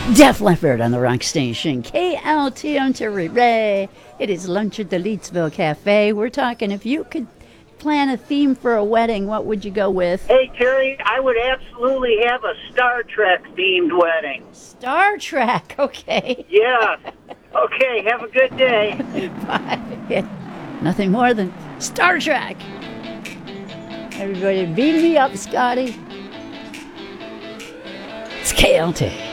Def Leppard on the Rock Station. KLT, I'm Terry Ray. It is lunch at the Leedsville Cafe. We're talking if you could plan a theme for a wedding, what would you go with? Hey, Terry, I would absolutely have a Star Trek-themed wedding. Star Trek, okay. Yeah. Okay, have a good day. Bye. Yeah. Nothing more than Star Trek. Everybody beat me up, Scotty. It's KLT.